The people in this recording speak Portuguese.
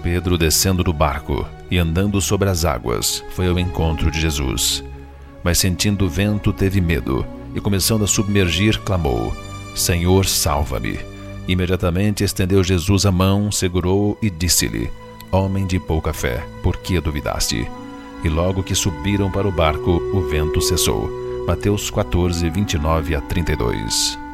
Pedro, descendo do barco e andando sobre as águas, foi ao encontro de Jesus. Mas sentindo o vento, teve medo e, começando a submergir, clamou: Senhor, salva-me. Imediatamente estendeu Jesus a mão, segurou-o e disse-lhe: Homem de pouca fé, por que duvidaste? E logo que subiram para o barco, o vento cessou. Mateus 14, 29 a 32.